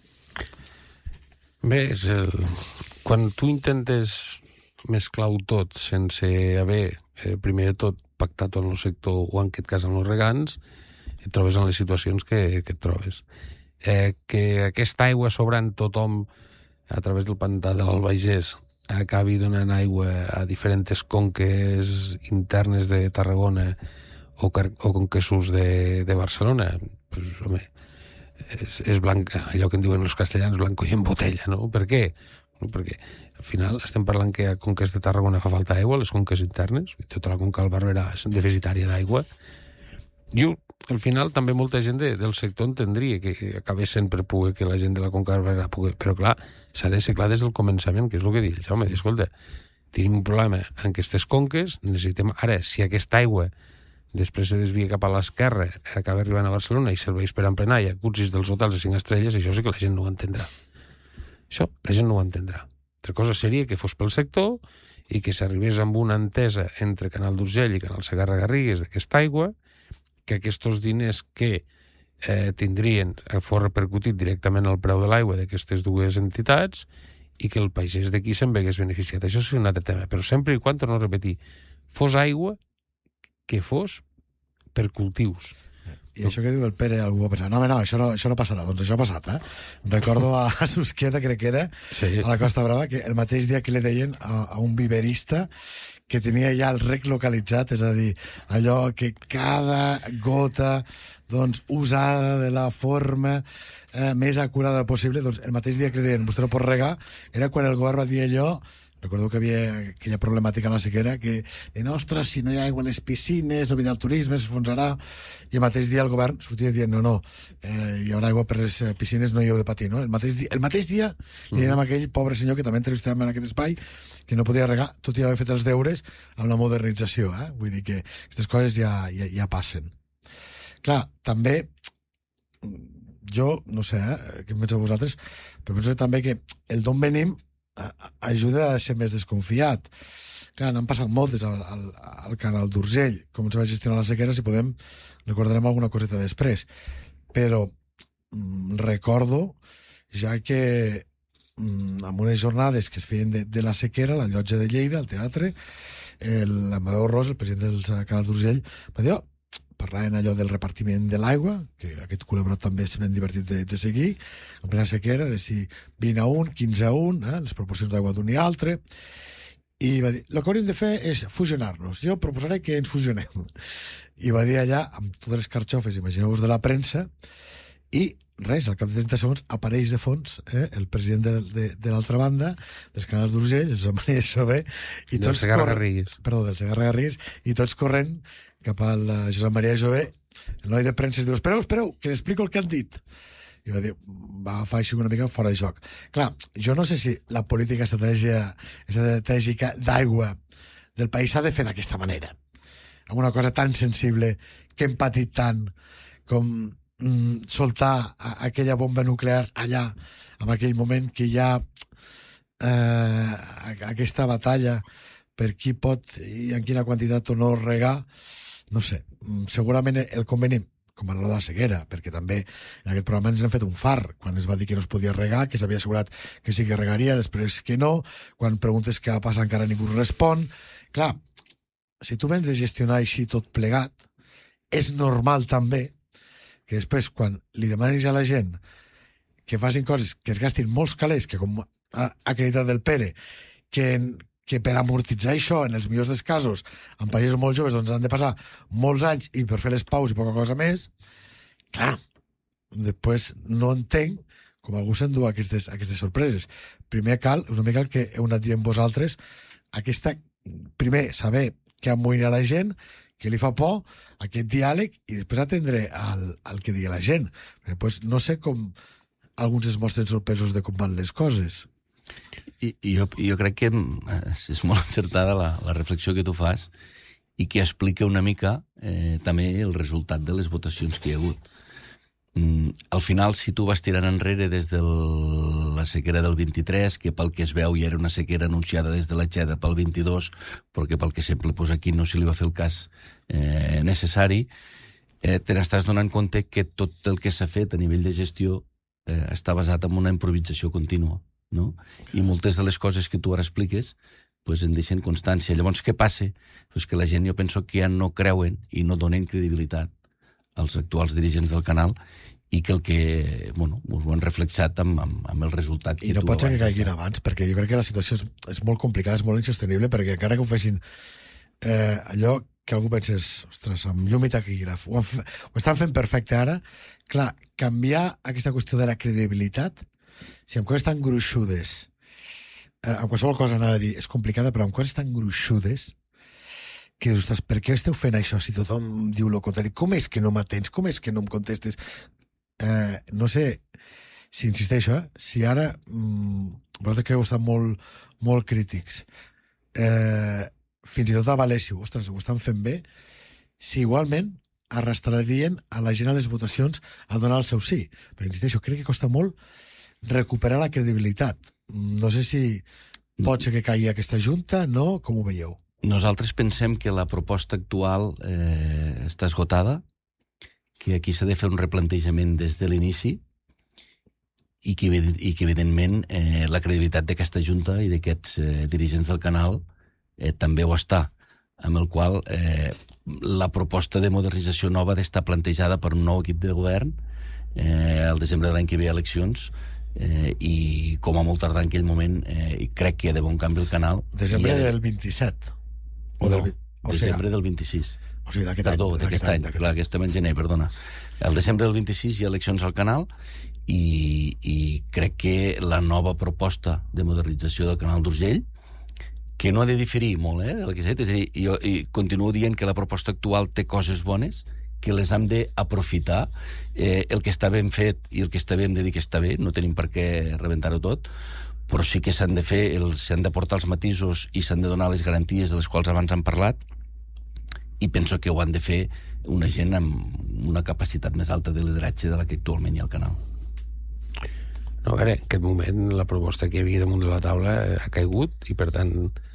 Bé, és el... quan tu intentes mesclar-ho tot sense haver, eh, primer de tot, pactat amb el sector o en aquest cas amb els regants, et trobes en les situacions que, que et trobes. Eh, que aquesta aigua sobrant tothom a través del pantà de l'Albaigés acabi donant aigua a diferents conques internes de Tarragona o, o conquessos de, de Barcelona, pues, home, és, és blanc, allò que en diuen els castellans, blanco i en botella, no? Per què? No, perquè al final estem parlant que a conques de Tarragona fa falta aigua, les conques internes, tota la conca del Barberà és deficitària d'aigua. Jo, al final, també molta gent de, del sector entendria que acabés sent per poder que la gent de la conca del Barberà pugui... Però, clar, s'ha de ser clar des del començament, que és el que dic. Home, escolta, tenim un problema en aquestes conques, necessitem... Ara, si aquesta aigua després se desvia cap a l'esquerra, acaba arribant a Barcelona i serveix per emplenar jacuzzis dels hotels de cinc estrelles, això sí que la gent no ho entendrà. Això la gent no ho entendrà. Altra cosa seria que fos pel sector i que s'arribés amb una entesa entre Canal d'Urgell i Canal Segarra-Garrigues d'aquesta aigua, que aquests diners que eh, tindrien eh, fos repercutit directament al preu de l'aigua d'aquestes dues entitats i que el pagès d'aquí se'n vegués beneficiat. Això és un altre tema, però sempre i quan, torno a repetir, fos aigua que fos per cultius. I això que diu el Pere, algú va pensar, no, home, no, això no, això no passarà. Doncs això ha passat, eh? Recordo a, a Susqueda, crec que era, Sí. a la Costa Brava, que el mateix dia que li deien a, a un viverista que tenia ja el rec localitzat, és a dir, allò que cada gota doncs, usada de la forma eh, més acurada possible, doncs el mateix dia que li deien, vostè no pot regar, era quan el govern va dir allò. Recordo que havia aquella problemàtica a la sequera que, de ostres, si no hi ha aigua a les piscines, no vindrà el turisme, s'enfonsarà. I el mateix dia el govern sortia dient, no, no, eh, hi haurà aigua per les piscines, no hi heu de patir, no? El mateix dia, el mateix dia mm. li dèiem a aquell pobre senyor que també entrevistàvem en aquest espai, que no podia regar, tot i haver fet els deures amb la modernització, eh? Vull dir que aquestes coses ja, ja, ja passen. Clar, també, jo, no sé, eh, què en penseu vosaltres, però penso també que el d'on venim ajuda a ser més desconfiat. Clar, n'han passat moltes al, al, al Canal d'Urgell, com se va gestionar la sequera, si podem, recordarem alguna coseta després. Però mm, recordo ja que mm, en unes jornades que es feien de, de la sequera, la llotja de Lleida, al teatre, l'Amadeu Ros, el president del Canal d'Urgell, va dir, oh, parlaven allò del repartiment de l'aigua, que aquest culebrot també és ben divertit de, de seguir, en plena sequera, de si vint a un, quinze a un, eh, les proporcions d'aigua d'un i altre, i va dir, el que hauríem de fer és fusionar-nos, jo proposaré que ens fusionem. I va dir allà, amb totes les carxofes, imagineu-vos de la premsa, i res, al cap de trenta segons apareix de fons eh, el president de, de, de l'altra banda dels Canals d'Urgell, el Josep Maria Jové, i tots corren, perdó, del Segarra-Garrigues, i tots corrent cap al Josep Maria Jové, el noi de premsa, diu, espereu, espereu, que explico el que han dit. I va dir, va agafar així una mica fora de joc. Clar, jo no sé si la política estratègia, estratègica d'aigua del país s'ha de fer d'aquesta manera. Amb una cosa tan sensible, que hem patit tant, com mm, soltar a, aquella bomba nuclear allà, en aquell moment que hi ha eh, aquesta batalla per qui pot i en quina quantitat o no regar, no sé, segurament el conveni, com a la de la sequera, perquè també en aquest programa ens han fet un far, quan es va dir que no es podia regar, que s'havia assegurat que sí que regaria, després que no, quan preguntes què va passar encara ningú respon. Clar, si tu vens de gestionar així tot plegat, és normal també que després, quan li demanis a la gent que facin coses que es gastin molts calés, que com ha acreditat el Pere, que, que per amortitzar això, en els millors dels casos, en països molt joves, doncs han de passar molts anys i per fer les paus i poca cosa més, clar, després no entenc com algú s'endú aquestes, aquestes sorpreses. Primer cal, és una mica el que heu anat dient vosaltres, aquesta, primer, saber què amoïna la gent, que li fa por, aquest diàleg, i després atendre al, al que digui la gent. Després no sé com alguns es mostren sorpresos de com van les coses. I, i jo, jo crec que és molt encertada la, la reflexió que tu fas i que explica una mica eh, també el resultat de les votacions que hi ha hagut. Mm, al final, si tu vas tirant enrere des de la sequera del vint-i-tres, que pel que es veu ja era una sequera anunciada des de la Xeda pel vint-i-dos, perquè pel que sempre posa aquí no se li va fer el cas eh, necessari, eh, te n'estàs donant compte que tot el que s'ha fet a nivell de gestió eh, està basat en una improvisació contínua, no? I moltes de les coses que tu ara expliques pues, en deixen constància. Llavors, què passa? Pues que la gent, jo penso que ja no creuen i no donen credibilitat als actuals dirigents del canal i que el que, bueno, us ho han reflexat amb, amb, amb el resultat. I no pot ser que caiguin abans, perquè jo crec que la situació és, és molt complicada, és molt insostenible, perquè encara que ho fessin eh, allò que algú penses, ostres, amb llum i taquígraf, ho, han, ho estan fent perfecte ara, clar, canviar aquesta qüestió de la credibilitat, si amb coses tan gruixudes, eh, amb qualsevol cosa anava a dir, és complicada, però amb coses tan gruixudes, que dius, ostres, per què esteu fent això si tothom diu el contrari? Com és que no m'atens? Com és que no em contestes? Eh, no sé si insisteixo, eh? Si ara, mm, vosaltres que heu estat molt, molt crítics, eh, fins i tot a València, ostres, ho estan fent bé, si igualment arrastrarien a la gent a les votacions a donar el seu sí. Però, insisteixo, crec que costa molt recuperar la credibilitat. No sé si pot ser que caigui aquesta junta, no? Com ho veieu? Nosaltres pensem que la proposta actual eh, està esgotada, que aquí s'ha de fer un replantejament des de l'inici i que, i que evidentment, eh, la credibilitat d'aquesta Junta i d'aquests eh, dirigents del canal eh, també ho està, amb el qual eh, la proposta de modernització nova ha d'estar plantejada per un nou equip de govern eh, al desembre de l'any que ve eleccions, eh, i com a molt tardar en aquell moment eh, crec que hi ha d'haver un canvi al canal. Desembre de... del vint-i-set. O no, del... o desembre sigui, del vint-i-sis. O sigui, d'aquest any. Perdó, d'aquest any, any clar, que estem en gener, perdona. El desembre del vint-i-sis hi ha eleccions al canal i, i crec que la nova proposta de modernització del canal d'Urgell, que no ha de diferir molt, eh, del que he dit, és a dir, jo i continuo dient que la proposta actual té coses bones, que les hem d'aprofitar. Eh, el que està ben fet i el que està bé hem de dir que està bé, no tenim per què rebentar-ho tot, però sí que s'han de fer, s'han de portar els matisos i s'han de donar les garanties de les quals abans han parlat, i penso que ho han de fer una gent amb una capacitat més alta de lideratge de la que actualment hi ha al canal. No, a veure, en aquest moment la proposta que hi havia damunt de la taula ha caigut i, per tant,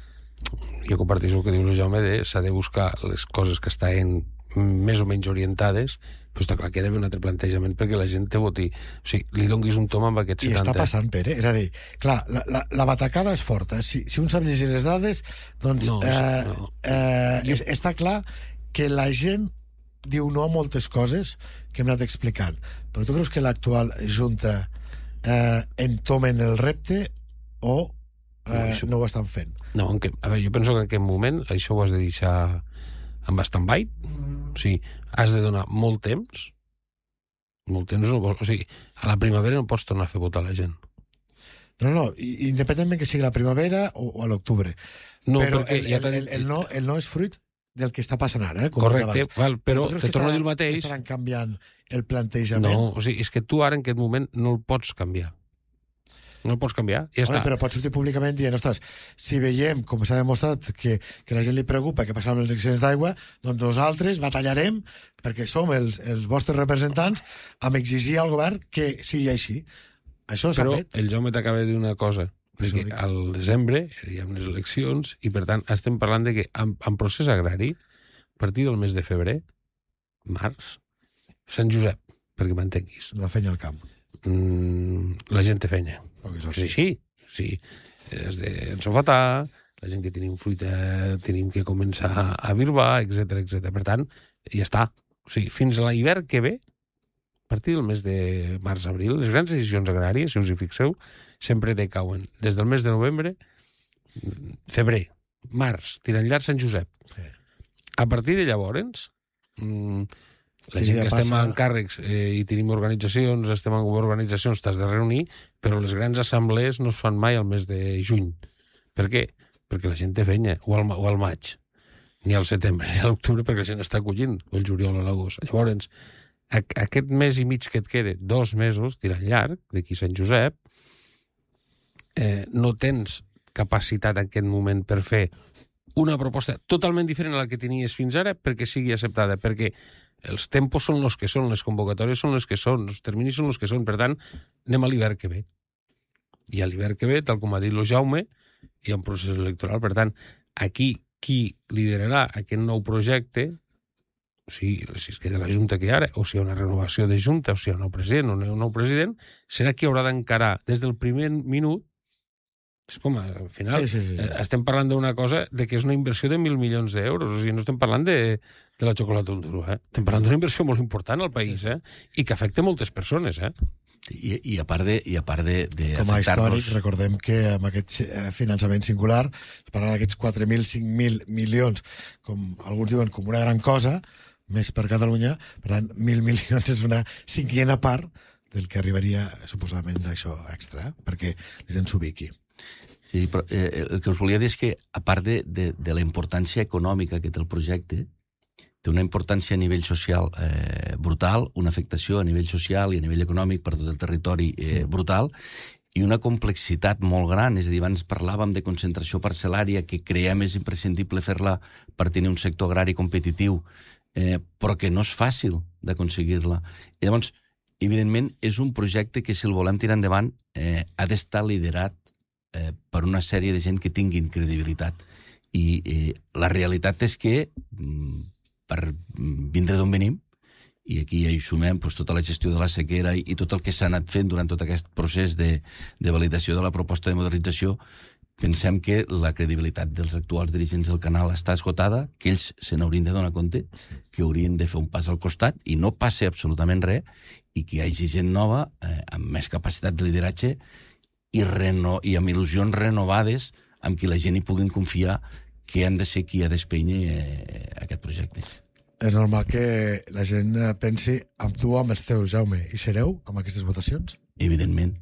jo comparteixo el que diu el Jaume, de, s'ha de buscar les coses que estan més o menys orientades, però està clar que hi ha d'haver un altre plantejament perquè la gent te voti. O sigui, li donguis un tom amb aquest setanta. I està passant, Pere. És a dir, clar, la, la, la batacada és forta. Si, si un sap llegir les dades, doncs no, eh, no. Eh, jo... està clar que la gent diu no a moltes coses que hem anat explicant. Però tu creus que l'actual Junta eh, entomen el repte o eh, no, això... no ho estan fent? No, en que, a veure, jo penso que en aquest moment això ho has de deixar amb stand-by. O sigui, has de donar molt temps. Molt temps no vols... O sigui, a la primavera no pots tornar a fer votar la gent. No, no, independentment que sigui la primavera o, o a l'octubre. No, però perquè el, ja el, el, el, no, el no és fruit del que està passant ara, eh? Com correcte, val, però, però te torno a dir el mateix. Estaran canviant el plantejament? No, o sigui, és que tu ara en aquest moment no el pots canviar. No el pots canviar, ja Home, està. Però pots sortir públicament dient, ostres, si veiem, com s'ha demostrat, que, que la gent li preocupa que passem els excedents d'aigua, doncs nosaltres batallarem, perquè som els, els vostres representants, amb exigir al govern que sigui així. Això s'ha fet. Però el Jaume t'acaba de dir una cosa, que al desembre hi ha unes eleccions i, per tant, estem parlant de que en, en procés agrari, a partir del mes de febrer, març, Sant Josep, perquè m'entenguis. La feina al camp. Mm, la gent té feina. És així. Sí. Has d'ensofatar, la gent que tenim fruita tenim que començar a birbar, etcètera, etcètera. Per tant, ja està. O sigui, fins a l'hivern que ve, a partir del mes de març-abril, les grans decisions agràries, si us hi fixeu, sempre decauen. Des del mes de novembre, febrer, març, tirant llarg Sant Josep. Sí. A partir de llavors, mmm, la gent que estem en càrrecs eh, i tenim organitzacions, estem en organitzacions, t'has de reunir, però les grans assemblees no es fan mai al mes de juny. Per què? Perquè la gent té feina, o al, o al maig, ni al setembre, ni a l'octubre, perquè la gent està collint, o el juliol o l'agost. Llavors, a, aquest mes i mig que et queda, dos mesos, tirant llarg, d'aquí Sant Josep, eh, no tens capacitat en aquest moment per fer una proposta totalment diferent a la que tenies fins ara perquè sigui acceptada, perquè els tempos són els que són, les convocatòries són les que són, els terminis són els que són, per tant, anem a l'hivern que ve. I a l'hivern que ve, tal com ha dit el Jaume, hi ha un procés electoral, per tant, aquí qui liderarà aquest nou projecte, o sigui, si es queda la Junta que hi ha ara, o si hi ha una renovació de Junta, o si hi ha un nou president o no hi ha un nou president, serà qui haurà d'encarar des del primer minut. És com, al final, sí, sí, sí. Eh, estem parlant d'una cosa de que és una inversió de mil milions d'euros, o sigui, no estem parlant de, de la xocolata un duro, eh? Estem parlant d'una inversió molt important al país, eh? I que afecta moltes persones, eh? I, i a part de, i a part de, de com a històric, recordem que amb aquest finançament singular es parla d'aquests quatre mil, cinc mil milions, com alguns diuen, com una gran cosa, més per Catalunya, per tant, mil milions és una cinquena part del que arribaria, suposadament, d'això extra, eh? Perquè la gent s'ubiqui. Sí, però eh, el que us volia dir és que, a part de, de, de la importància econòmica que té el projecte, té una importància a nivell social eh, brutal, una afectació a nivell social i a nivell econòmic per tot el territori eh, brutal, i una complexitat molt gran. És a dir, abans parlàvem de concentració parcel·lària, que creiem és imprescindible fer-la per tenir un sector agrari competitiu eh, però que no és fàcil d'aconseguir-la. I llavors, evidentment, és un projecte que, si el volem tirar endavant, eh, ha d'estar liderat eh, per una sèrie de gent que tinguin credibilitat. I eh, la realitat és que, mm, per vindre d'on venim, i aquí ja hi sumem doncs, tota la gestió de la sequera i, i tot el que s'ha anat fent durant tot aquest procés de, de validació de la proposta de modernització, pensem que la credibilitat dels actuals dirigents del canal està esgotada, que ells se n'haurien de donar compte, que haurien de fer un pas al costat i no passi absolutament res, i que hi hagi gent nova eh, amb més capacitat de lideratge i, reno, i amb il·lusions renovades amb qui la gent hi puguin confiar, que han de ser qui ha d'espènyer eh, aquest projecte. És normal que la gent pensi amb tu, amb els teus, Jaume. I sereu amb aquestes votacions? Evidentment.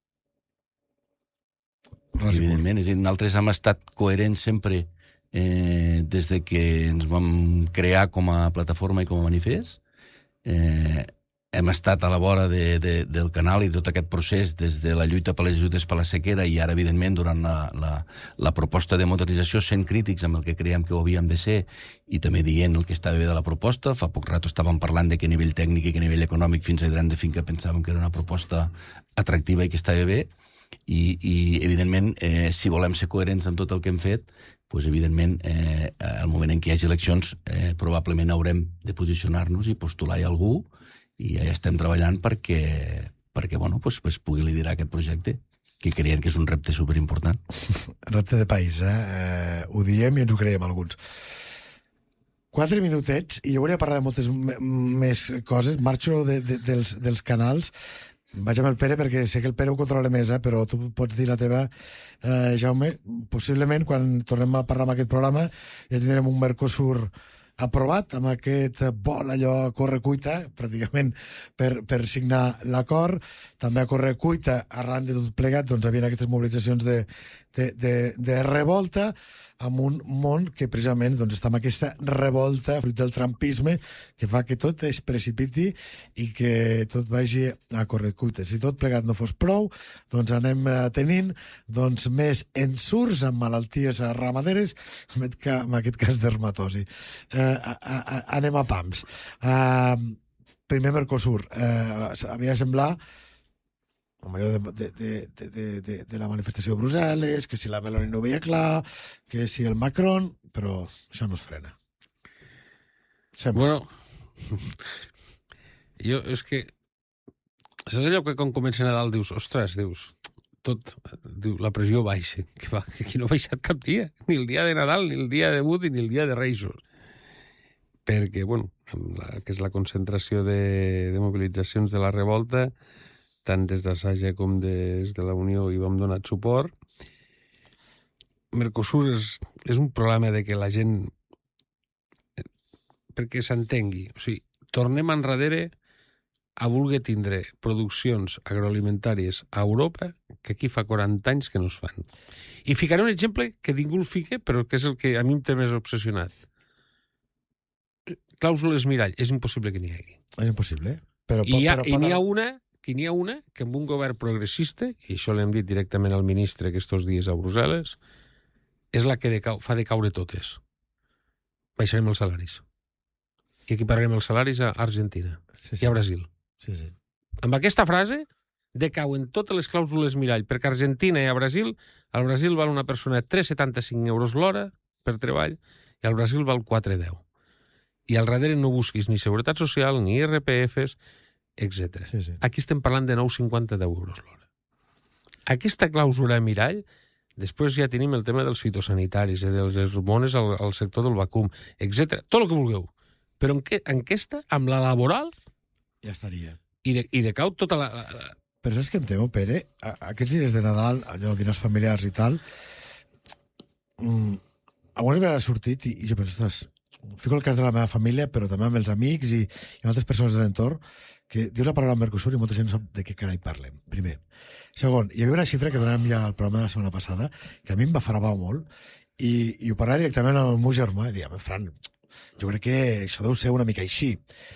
Ras Evidentment. És a dir, nosaltres hem estat coherents sempre eh, des de que ens vam crear com a plataforma i com a manifest. Eh, hem estat a la vora de, de, del canal i tot aquest procés des de la lluita per les ajudes per la sequera i ara, evidentment, durant la, la, la proposta de modernització, sent crítics amb el que creiem que ho havíem de ser i també dient el que estava bé de la proposta. Fa poc rato estàvem parlant de que a nivell tècnic i que a nivell econòmic fins a Gran de Finca pensàvem que era una proposta atractiva i que estava bé i, i evidentment, eh, si volem ser coherents amb tot el que hem fet, doncs, evidentment, eh, al moment en què hi hagi eleccions, eh, probablement haurem de posicionar-nos i postular a algú, i ja estem treballant perquè, perquè bueno, pues, pues pugui liderar aquest projecte, que creiem que és un repte superimportant. Repte de país, eh? eh? Ho diem i ens ho creiem alguns. Quatre minutets, i jo volia parlar de moltes més coses. Marxo de, de, dels, dels canals. Vaig amb el Pere, perquè sé que el Pere ho controla més, eh? Però tu pots dir la teva, eh, Jaume. Possiblement, quan tornem a parlar en aquest programa, ja tindrem un Mercosur aprovat, amb aquest vol allò a corre-cuita, pràcticament per, per signar l'acord. També a corre-cuita, arran de tot plegat, doncs hi havia aquestes mobilitzacions de, de, de, de revolta, amb un món que precisament doncs, està amb aquesta revolta fruit del trumpisme que fa que tot es precipiti i que tot vagi a corre-cuita. Si tot plegat no fos prou, doncs anem tenint doncs, més ensurts amb malalties ramaderes, en aquest cas dermatosi. Eh, a, a, anem a pams. Eh, primer Mercosur. Eh, havia de semblar de, de, de, de, de, de la manifestació de Brussel·les, que si la Meloni no ho veia clar, que si el Macron, però això no es frena. Sembla. Bueno, jo és que saps allò que quan comença Nadal dius, ostres, dius, tot, diu, la pressió baixa, que, va, que aquí no ha baixat cap dia, ni el dia de Nadal, ni el dia de Bud, ni el dia de Reis. Perquè, bueno, la, que és la concentració de, de mobilitzacions de la revolta, tant des de Saja com des de la Unió hi vam donar suport. Mercosur és, és un problema de que la gent, perquè s'entengui, o sigui, tornem enrere a voler tindre produccions agroalimentàries a Europa que aquí fa quaranta anys que no es fan. I ficaré un exemple que ningú el fique, però que és el que a mi em té més obsessionat. Clàusules mirall, és impossible que n'hi hagi. És impossible. Però, I, ha, però, i però, n'hi ha una que n'hi ha una que amb un govern progressista, i això l'hem dit directament al ministre aquests dies a Brussel·les, és la que decau, fa decaure totes. Baixarem els salaris. I equipararem els salaris a Argentina sí, sí. i a Brasil. Sí, sí. Amb aquesta frase decauen totes les clàusules mirall, perquè a Argentina i a Brasil, al Brasil val una persona tres coma setanta-cinc euros l'hora per treball i al Brasil val quatre coma deu. I al darrere no busquis ni Seguretat Social, ni I R P Fs, etcètera. Sí, sí. Aquí estem parlant de nou coma cinquanta euros l'hora. Aquesta clàusula mirall, després ja tenim el tema dels fitosanitaris, de les hormones al, al sector del vacum, etcètera. Tot el que vulgueu. Però en, que, en aquesta, amb la laboral, ja estaria. I, de, i decau tota la... la... Però saps què em temo, Pere? Aquests dies de Nadal, allò, diners familiars i tal, mmm, alguna vegada ha sortit i, i jo penso, ostres, fico el cas de la meva família, però també amb els amics i, i altres persones de l'entorn, que dius la paraula Mercosur i molta gent no sap de què carai parlem, primer. Segon, hi havia una xifra que donàvem ja al programa de la setmana passada, que a mi em va farapar molt, i, i ho parlava directament amb el meu germà, i diguem, Fran, jo crec que això deu ser una mica així.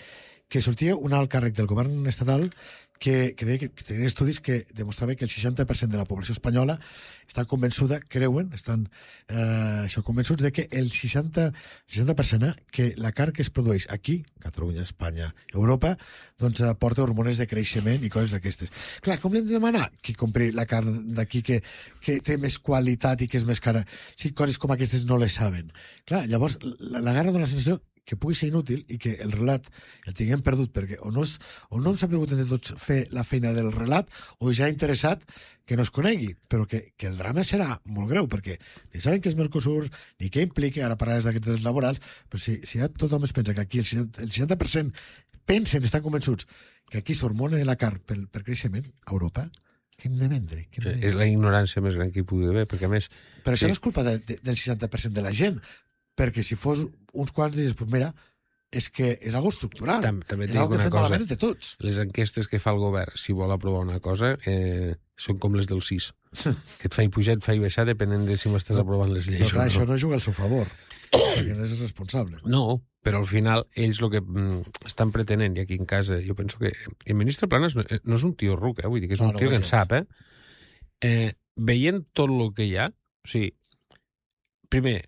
que sortia un alt càrrec del govern estatal que, que deia que, que tenien estudis que demostraven que el seixanta per cent de la població espanyola està convençuda, creuen, estan eh, això, convençuts de que el seixanta per cent que la carn que es produeix aquí, Catalunya, Espanya, Europa, doncs eh, porta hormones de creixement i coses d'aquestes. Clar, com li hem de demanar que compri la carn d'aquí que, que té més qualitat i que és més cara si coses com aquestes no les saben? Clar, llavors la, la guerra dona la sensació que pugui ser inútil i que el relat el tinguem perdut perquè o no, és, o no ens ha pogut entre tots fer la feina del relat o ja ha interessat que no es conegui, però que, que el drama serà molt greu perquè ni saben què és Mercosur, ni què implica, ara parlaràs d'aquests drets laborals, però si, si ja tothom es pensa que aquí el seixanta, el seixanta per cent pensen, estan convençuts que aquí s'hormona la carn per, per creixement a Europa, què hem de vendre? Què hem de vendre? És la ignorància més gran que hi pugui haver, perquè a més... Però això sí. no és culpa de, de, del seixanta per cent de la gent, perquè si fos uns quants dies, pues mira, és que és algo estructural. Tam, també és et dic algo que una fem cosa. malament entre tots. Les enquestes que fa el govern, si vol aprovar una cosa, eh, són com les del sis. Que et fa pujar, et fa baixar, depenent de si m'estàs aprovant les lleis. Però clar, no. això no juga al seu favor, perquè no és responsable. No, però al final ells el que mm, estan pretenent, i aquí en casa, jo penso que el ministre Planas no, no és un tio ruc, eh? Vull dir que és No, un no, tio no que en gens. sap, eh? eh? Veient tot el que hi ha, o sigui, primer,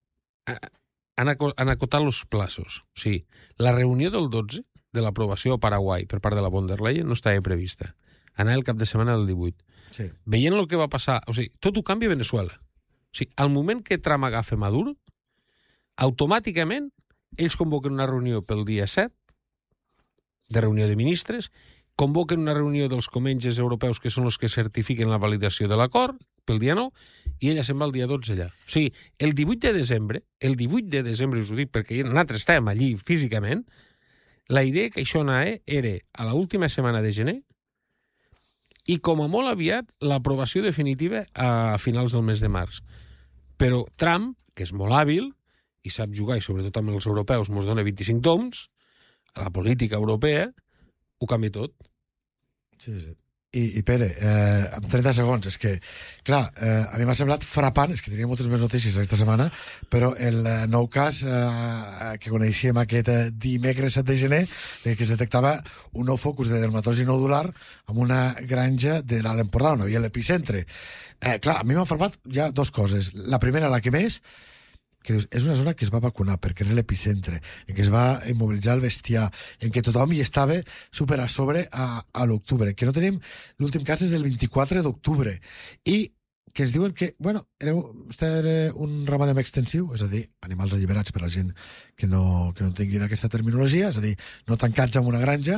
han, aco han acotat els plaços. O sigui, la reunió del dotze de l'aprovació a Paraguai per part de la von der Leyen no estava prevista. Anava el cap de setmana del divuit. Sí. Veient el que va passar, o sigui, tot ho canvia a Venezuela. O sigui, al moment que Trump agafa Maduro, automàticament ells convoquen una reunió pel dia set, de reunió de ministres, convoquen una reunió dels comenges europeus que són els que certifiquen la validació de l'acord pel dia nou, i ella se'n va el dia dotze allà. O sigui, el divuit de desembre, el divuit de desembre, us ho dic perquè nosaltres estàvem allí físicament, la idea que això anava era a l'última setmana de gener i com a molt aviat l'aprovació definitiva a finals del mes de març. Però Trump, que és molt hàbil i sap jugar, i sobretot amb els europeus mos dona vint-i-cinc toms, a la política europea, ho canvia tot. Sí, sí. I, i Pere, eh, en trenta segons, és que, clar, eh, a mi m'ha semblat frapant, és que tenia moltes més notícies aquesta setmana, però el eh, nou cas eh, que coneixíem aquest eh, dimecres set de gener, de que es detectava un nou focus de dermatosi nodular amb una granja de l'Alt Empordà, on havia l'epicentre. Eh, clar, a mi m'ha frapat ja dos coses. La primera, la que més, que dius, és una zona que es va vacunar perquè era l'epicentre, en què es va immobilitzar el bestiar, en què tothom hi estava super a sobre a, a l'octubre, que no tenim l'últim cas des del vint-i-quatre d'octubre, i que ens diuen que, bueno, era, era un ramadem extensiu, és a dir, animals alliberats per a la gent que no, que no tingui d'aquesta terminologia, és a dir, no tancats en una granja,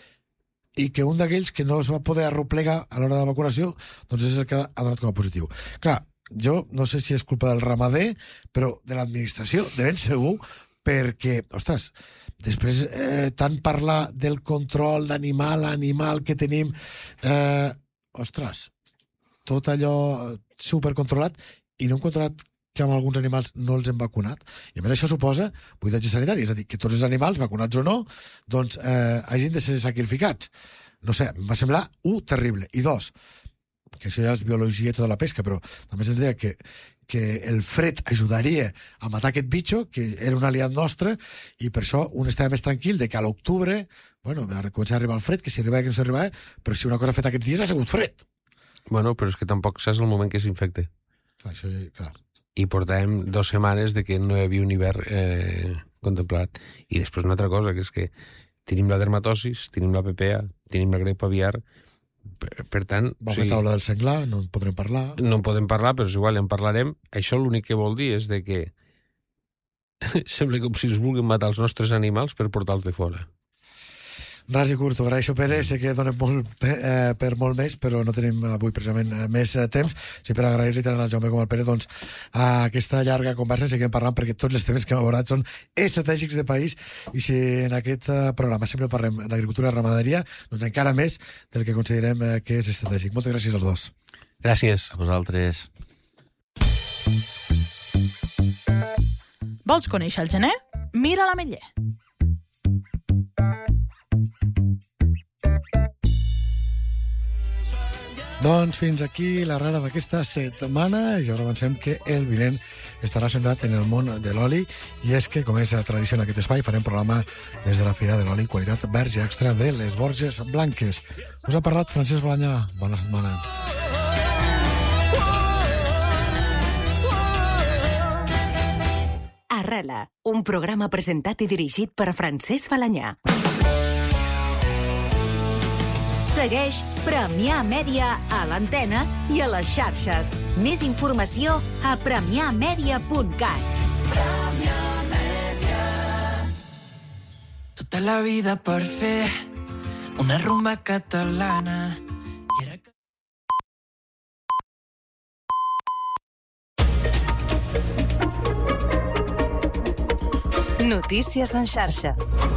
i que un d'aquells que no es va poder arroplegar a l'hora de la vacunació, doncs és el que ha donat com a positiu. Clar, jo no sé si és culpa del ramader, però de l'administració, de ben segur, perquè, ostres, després eh, tant parlar del control d'animal a animal que tenim, eh, ostres, tot allò supercontrolat, i no hem controlat que amb alguns animals no els hem vacunat. I a més això suposa buidatge sanitari, és a dir, que tots els animals, vacunats o no, doncs eh, hagin de ser sacrificats. No sé, em va semblar, un, terrible. I dos, que això ja és biologia i tota la pesca, però també se'ns deia que, que el fred ajudaria a matar aquest bitxo, que era un aliat nostre, i per això un estava més tranquil de que a l'octubre, bueno, va començar a arribar el fred, que si arribava que no s'arribava, però si una cosa feta aquests dies ha sigut fred. Bueno, però és que tampoc saps el moment que s'infecte. Clar, això, clar. I portàvem dues setmanes de que no hi havia un hivern eh, contemplat. I després una altra cosa, que és que tenim la dermatosis, tenim la P P A, tenim la grip aviar. Per, per tant... Va o sigui, fer taula del senglar, no en podrem parlar. no en podem parlar, però és igual, ja en parlarem. Això l'únic que vol dir és de que sembla com si ens vulguin matar els nostres animals per portar-los de fora. Ras i curt, t'ho agraeixo, Pere, sé que donem molt eh, per molt més, però no tenim avui precisament eh, més eh, temps. Sí, per agrair-li tant al Jaume com al Pere doncs, a aquesta llarga conversa seguim parlant, perquè tots els temes que hem abordat són estratègics de país, i si en aquest eh, programa sempre parlem d'agricultura i ramaderia, doncs encara més del que considerem eh, que és estratègic. Moltes gràcies als dos. Gràcies. A vosaltres. Vols conèixer el gener? Mira l'Ametller. Doncs fins aquí la rara d'aquesta setmana i ja us avancem que el vinent estarà centrat en el món de l'oli i és que, com és la tradició en aquest espai, farem programa des de la Fira de l'Oli qualitat verge extra de les Borges Blanques. Us ha parlat Francesc Balanyà. Bona setmana. Arrela, un programa presentat i dirigit per Francesc Balanyà. Segueix Premià Mèdia a l'antena i a les xarxes. Més informació a premià media punt cat. Premià Mèdia. Tota la vida per fer una rumba catalana. I era... Notícies en xarxa.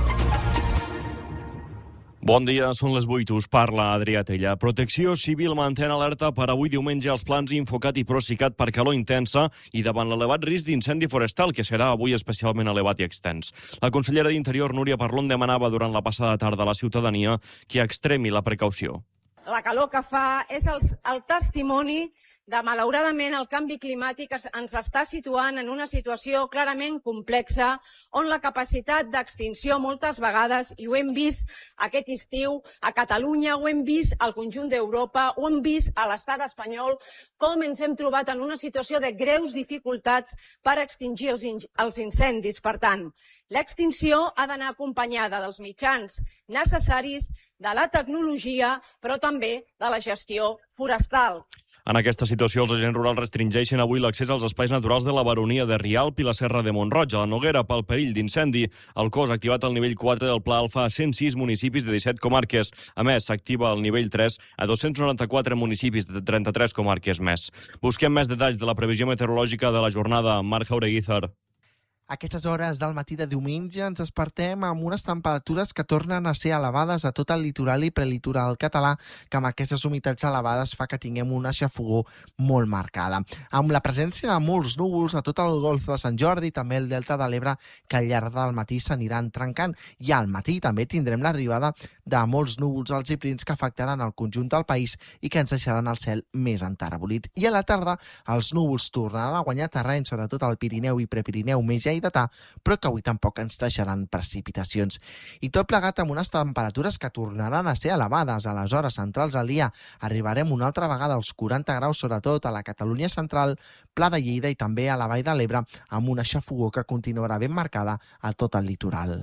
Bon dia, són les vuit, us parla Adrià Tella. Protecció Civil mantén alerta per avui diumenge als plans Infocat i Procicat per calor intensa i davant l'elevat risc d'incendi forestal, que serà avui especialment elevat i extens. La consellera d'Interior, Núria Parlon, demanava durant la passada tarda a la ciutadania que extremi la precaució. La calor que fa és el, el testimoni de, malauradament, el canvi climàtic ens està situant en una situació clarament complexa on la capacitat d'extinció moltes vegades, i ho hem vist aquest estiu a Catalunya, ho hem vist al conjunt d'Europa, ho hem vist a l'estat espanyol, com ens hem trobat en una situació de greus dificultats per extingir els, in els incendis. Per tant, l'extinció ha d'anar acompanyada dels mitjans necessaris, de la tecnologia, però també de la gestió forestal. En aquesta situació, els agents rurals restringeixen avui l'accés als espais naturals de la Baronia de Rialp i la Serra de Mont-roig, a la Noguera, pel perill d'incendi. El cos ha activat el nivell quatre del Pla Alfa a cent sis municipis de disset comarques. A més, s'activa el nivell tres a dos-cents noranta-quatre municipis de trenta-tres comarques més. Busquem més detalls de la previsió meteorològica de la jornada. Marc Jaureguizar. A aquestes hores del matí de diumenge ens despertem amb unes temperatures que tornen a ser elevades a tot el litoral i prelitoral català, que amb aquestes humitats elevades fa que tinguem una xafogor molt marcada. Amb la presència de molts núvols a tot el golf de Sant Jordi, també el delta de l'Ebre, que al llarg del matí s'aniran trencant. I al matí també tindrem l'arribada de molts núvols alziprins que afectaran el conjunt del país i que ens deixaran el cel més enterbolit. I a la tarda els núvols tornaran a guanyar terreny, sobretot al Pirineu i Prepirineu més lleidatà, però que avui tampoc ens deixaran precipitacions. I tot plegat amb unes temperatures que tornaran a ser elevades. A les hores centrals del dia arribarem una altra vegada als quaranta graus, sobretot a la Catalunya central, Pla de Lleida i també a la Vall de l'Ebre, amb una xafogor que continuarà ben marcada a tot el litoral.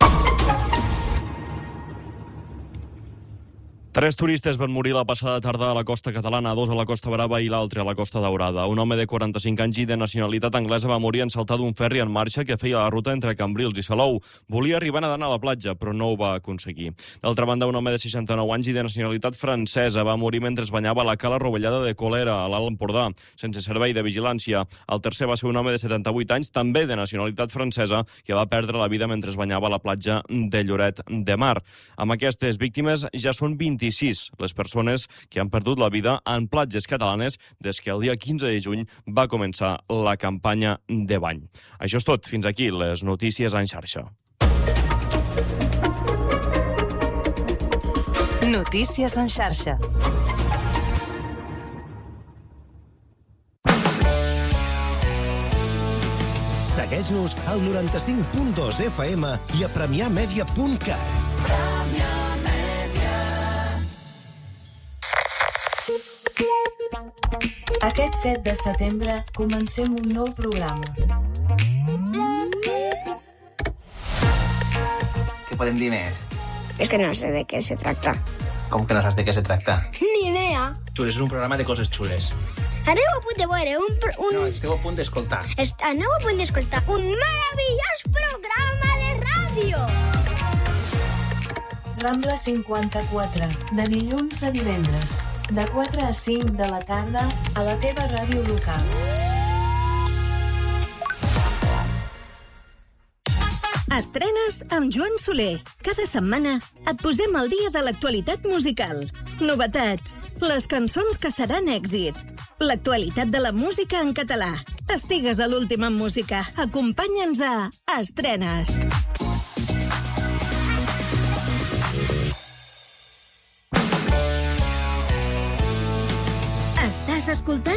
Tres turistes van morir la passada tarda a la costa catalana, dos a la Costa Brava i l'altre a la Costa Daurada. Un home de quaranta-cinc anys i de nacionalitat anglesa va morir en saltar d'un ferri en marxa que feia la ruta entre Cambrils i Salou. Volia arribar nedant a la platja, però no ho va aconseguir. D'altra banda, un home de seixanta-nou anys i de nacionalitat francesa va morir mentre es banyava a la cala rovellada de Colera, a l'Alt Empordà, sense servei de vigilància. El tercer va ser un home de setanta-vuit anys, també de nacionalitat francesa, que va perdre la vida mentre es banyava a la platja de Lloret de Mar. Amb aquestes víctimes ja són vint-i-sis les persones que han perdut la vida en platges catalanes des que el dia quinze de juny va començar la campanya de bany. Això és tot. Fins aquí les notícies en xarxa. Notícies en xarxa. Segueix-nos al noranta-cinc punt dos F M i a premià media punt cat. Aquest set de setembre comencem un nou programa. Què podem dir més? És que no sé de què se tracta. Com que no saps de què se tracta? Ni idea. Xules, és un programa de coses xules. Aneu a punt de veure un... un... No, esteu a punt d'escoltar. Est... Aneu a punt d'escoltar un meravellós programa de ràdio. Rambla cinquanta-quatre, de dilluns a divendres, de quatre a cinc de la tarda, a la teva ràdio local. Estrenes amb Joan Soler. Cada setmana et posem al dia de l'actualitat musical. Novetats, les cançons que seran èxit, l'actualitat de la música en català. Estigues a l'últim en música. Acompanya'ns a Estrenes. Estàs escoltant